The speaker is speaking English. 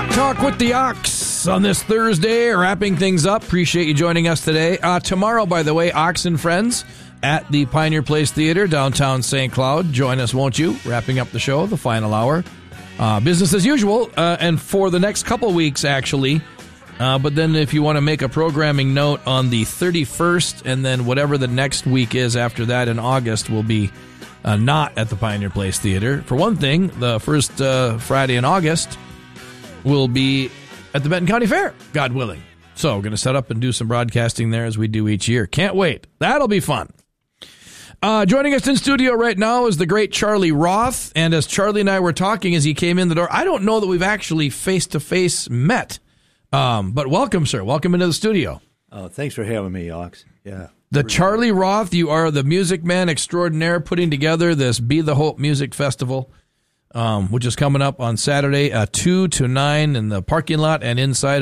Talk with the Ox on this Thursday, wrapping things up. Appreciate you joining us today. Tomorrow, by the way, Ox and Friends at the Pioneer Place Theater, downtown St. Cloud. Join us, won't you? Wrapping up the show, the final hour. Business as usual, and for the next couple weeks, actually. But then if you want to make a programming note on the 31st, and then whatever the next week is after that in August will be not at the Pioneer Place Theater. For one thing, the first Friday in August will be at the Benton County Fair, God willing. So we're going to set up and do some broadcasting there as we do each year. Can't wait. That'll be fun. Joining us in studio right now is the great Charlie Roth. And as Charlie and I were talking as he came in the door, I don't know that we've actually face-to-face met. But welcome, sir. Welcome into the studio. Oh, thanks for having me, Ox. Yeah. The Charlie Roth, you are the music man extraordinaire putting together this Be the Hope Music Festival, which is coming up on Saturday, 2 to 9 in the parking lot and inside